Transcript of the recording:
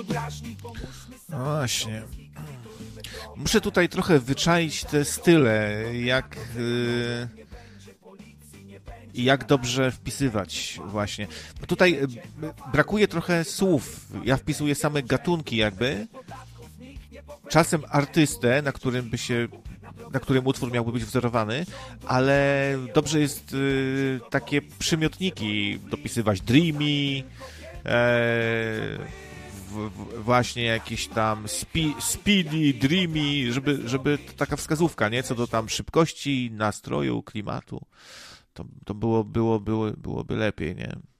No właśnie. Muszę tutaj trochę wyczaić te style, jak dobrze wpisywać właśnie. Bo tutaj brakuje trochę słów. Ja wpisuję same gatunki jakby. Czasem artystę, na którym utwór miałby być wzorowany, ale dobrze jest takie przymiotniki dopisywać. Dreamy, właśnie jakieś tam speedy, dreamy, żeby taka wskazówka, nie? Co do tam szybkości, nastroju, klimatu. To byłoby lepiej, nie?